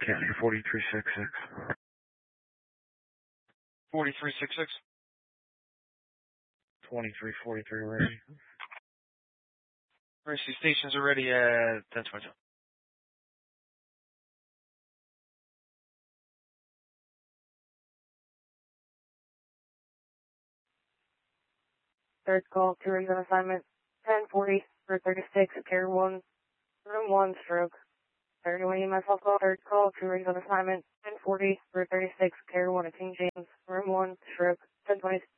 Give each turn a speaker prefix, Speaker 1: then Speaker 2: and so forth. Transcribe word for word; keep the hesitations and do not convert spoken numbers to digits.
Speaker 1: County forty-three sixty-six.
Speaker 2: forty-three sixty-six.
Speaker 1: twenty-three forty-three ready.
Speaker 2: Emergency stations are ready at ten twenty-two.
Speaker 3: Third call, two rooms on assignment, ten forty for thirty-six, Care one, room one, stroke. thirty-one E M S call, third call, two rooms on assignment, ten forty for thirty-six, Care one at King James, room one, stroke, ten twenty.